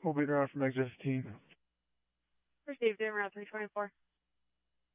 We'll be around from exit 15. Received in route 324.